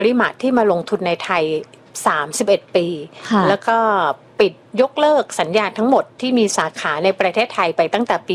ริมาที่มาลงทุนในไทย31 ปีแล้วก็ปิดยกเลิกสัญญาทั้งหมดที่มีสาขาในประเทศไทยไปตั้งแต่ปี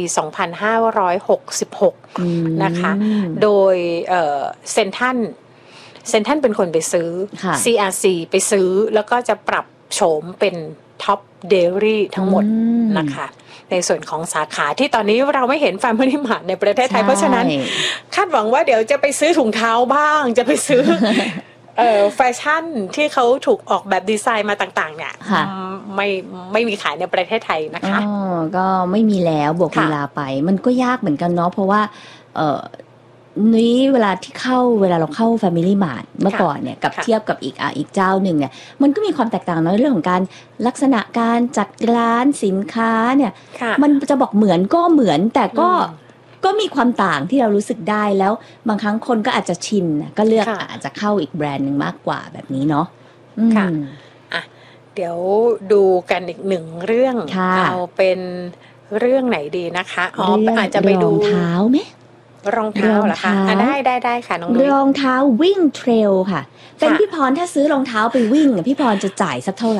2566นะคะโดยเซ็นทรัลเป็นคนไปซื้อ CRC ไปซื้อแล้วก็จะปรับโฉมเป็นท็อปเดลี่ทั้งหมดนะคะในส่วนของสาขาที่ตอนนี้เราไม่เห็น Family Mart ในประเทศไทยเพราะฉะนั้นคาดหวังว่าเดี๋ยวจะไปซื้อถุงเท้าบ้างจะไปซื้อแฟชั่นที่เขาถูกออกแบบดีไซน์มาต่างๆเนี่ยไม่มีขายในประเทศไทยนะคะก็ไม่มีแล้วบวกเวลาไปมันก็ยากเหมือนกันเนาะเพราะว่านี้เวลาเราเข้า Family Mart เมื่อก่อนเนี่ยกับเทียบกับอีกเจ้าหนึ่งเนี่ยมันก็มีความแตกต่างในเรื่องของการลักษณะการจัดร้านสินค้าเนี่ยมันจะบอกเหมือนก็เหมือนแต่ก็มีความต่างที่เรารู้สึกได้แล้วบางครั้งคนก็อาจจะชินก็เลือกอาจจะเข้าอีกแบรนด์นึงมากกว่าแบบนี้เนาะค่ะเดี๋ยวดูกันอีกหนึ่งเรื่องเอาเป็นเรื่องไหนดีนะคะอาจจะไปดูรองเท้าไหมรองเท้าเหรอคะได้ค่ะน้องนุ้ยรองเท้าวิ่งเทรลค่ะเป็นพี่พรถ้าซื้อรองเท้าไปวิ่งพี่พรจะจ่ายสักเท่าไหร่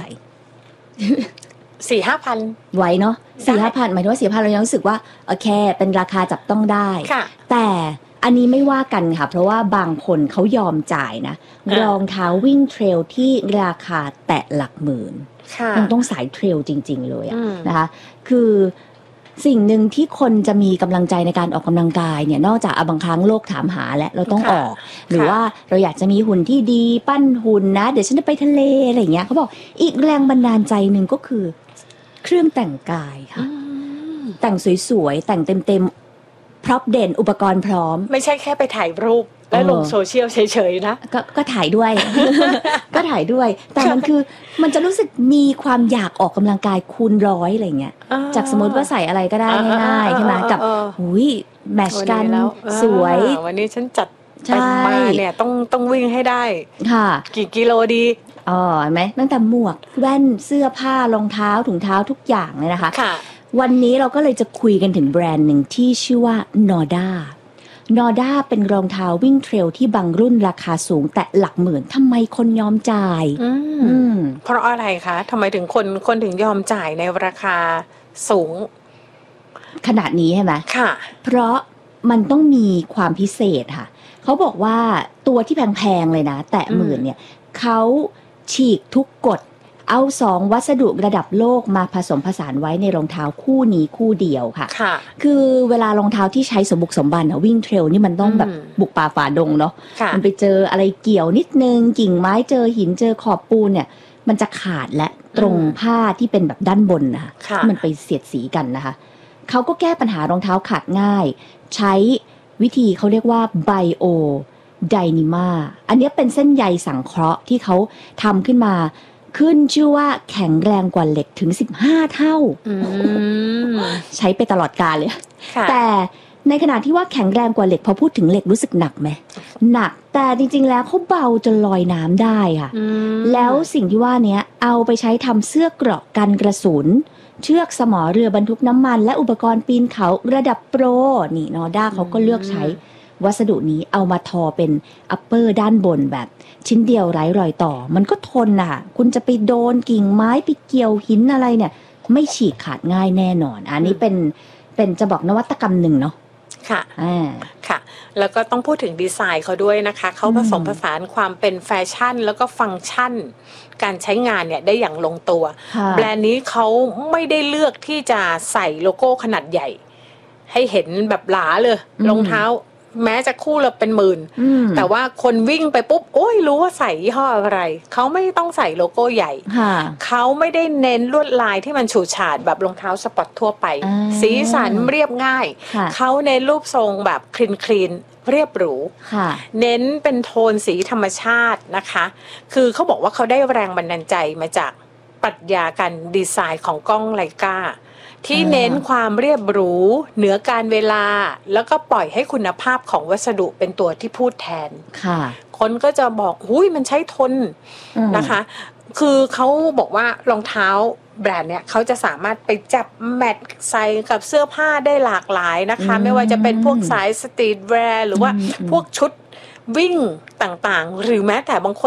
4-5,000 ไว้เนาะ 4-5,000 หมายถึงว่า 4,000 เรายังรู้สึกว่าโอเคเป็นราคาจับต้องได้แต่อันนี้ไม่ว่ากันค่ะเพราะว่าบางคนเขายอมจ่ายนะรองเท้าวิ่งเทรลที่ราคาแตะหลักหมื่นมันต้องสายเทรลจริงๆเลยนะคะคือสิ่งหนึ่งที่คนจะมีกำลังใจในการออกกำลังกายเนี่ยนอกจากบางครั้งโลกถามหาและเราต้องออกหรือว่าเราอยากจะมีหุ่นที่ดีปั้นหุ่นนะเดี๋ยวฉันจะไปทะเลอะไรอย่างเงี้ยเขาบอกอีกแรงบันดาลใจหนึ่งก็คือเครื่องแต่งกายค่ะแต่งสวยๆแต่งเต็มๆพร็อพเด่นอุปกรณ์พร้อมไม่ใช่แค่ไปถ่ายรูปแล้วลงโซเชียลเฉยๆนะก็ถ่ายด้วย ก็ถ่ายด้วยแต่มันจะรู้สึกมีความอยากออกกำลังกายคูณร้อยอะไรเงี้ยจากสมมติว่าใส่อะไรก็ได้ง่ายๆใช่ไหมกับแมทช์กันสวยวันนี้ฉันจัดเต็มมาเนี่ยต้องวิ่งให้ได้ค่ะกี่กิโลดีเห็นไหมตั้งแต่หมวกแว่นเสื้อผ้ารองเท้าถุงเท้าทุกอย่างเลยนะคะวันนี้เราก็เลยจะคุยกันถึงแบรนด์หนึ่งที่ชื่อว่านอด้าเป็นรองเท้าวิ่งเทรลที่บางรุ่นราคาสูงแต่หลักหมื่นทำไมคนยอมจ่ายเพราะอะไรคะทำไมถึงคนถึงยอมจ่ายในราคาสูงขนาดนี้ใช่ไหมค่ะเพราะมันต้องมีความพิเศษค่ะเขาบอกว่าตัวที่แพงๆเลยนะแต่หมื่นเนี่ยเขาฉีกทุกกฎเอา2วัสดุระดับโลกมาผสมผสานไว้ในรองเท้าคู่นี้คู่เดียวค่ะคือเวลารองเท้าที่ใช้สมบุกสมบันวิ่งเทรลนี่มันต้องแบบบุกป่าฝ่าดงเนาะมันไปเจออะไรเกี่ยวนิดนึงกิ่งไม้เจอหินเจอขอบปูนเนี่ยมันจะขาดและตรงผ้าที่เป็นแบบด้านบนนะคะมันไปเสียดสีกันนะคะเขาก็แก้ปัญหารองเท้าขาดง่ายใช้วิธีเขาเรียกว่าไบโอไดนิมาอันนี้เป็นเส้นใยสังเคราะห์ที่เขาทำขึ้นมาขึ้นชื่อว่าแข็งแรงกว่าเหล็กถึง15เท่าใช้ไปตลอดกาลเลยแต่ในขณะที่ว่าแข็งแรงกว่าเหล็กพอพูดถึงเหล็กรู้สึกหนักไหมหนักแต่จริงๆแล้วเขาเบาจนลอยน้ำได้ค่ะแล้วสิ่งที่ว่านี้เอาไปใช้ทำเสื้อเกราะกันกระสุนเชือกสมอเรือบรรทุกน้ำมันและอุปกรณ์ปีนเขาระดับโปรนี่นอด้าเขาก็เลือกใช้วัสดุนี้เอามาทอเป็นอัปเปอร์ด้านบนแบบชิ้นเดียวไร้รอยต่อมันก็ทนน่ะคุณจะไปโดนกิ่งไม้ไปเกี่ยวหินอะไรเนี่ยไม่ฉีกขาดง่ายแน่นอนอันนี้เป็นจะบอกนวัตกรรมหนึ่งเนาะค่ะค่ะแล้วก็ต้องพูดถึงดีไซน์เขาด้วยนะคะเขาผสมผสานความเป็นแฟชั่นแล้วก็ฟังก์ชันการใช้งานเนี่ยได้อย่างลงตัวแบรนด์นี้เขาไม่ได้เลือกที่จะใส่โลโก้ขนาดใหญ่ให้เห็นแบบหลาเลยรองเท้าแม้จะคู่ละเป็นหมื่นแต่ว่าคนวิ่งไปปุ๊บโอ้ยรู้ว่าใส่ยี่ห้ออะไรเขาไม่ต้องใส่โลโก้ใหญ่เขาไม่ได้เน้นลวดลายที่มันฉูดฉาดแบบรองเท้าสปอร์ตทั่วไปสีสันเรียบง่ายเขาเน้นรูปทรงแบบคลีนเรียบหรูเน้นเป็นโทนสีธรรมชาตินะคะคือเขาบอกว่าเขาได้แรงบันดาลใจมาจากปรัชญาการดีไซน์ของกล้องไลกาที่เน้นความเรียบหรูเหนือการเวลาแล้วก็ปล่อยให้คุณภาพของวัสดุเป็นตัวที่พูดแทนคนก็จะบอกหุ้ยมันใช้ทนนะคะคือเขาบอกว่ารองเท้าแบรนด์เนี่ยเขาจะสามารถไปจับแมทใส่กับเสื้อผ้าได้หลากหลายนะคะไม่ว่าจะเป็นพวกสายสตรีทแวร์หรือว่าพวกชุดวิ่งต่างๆ หรือแม้แต่บางคน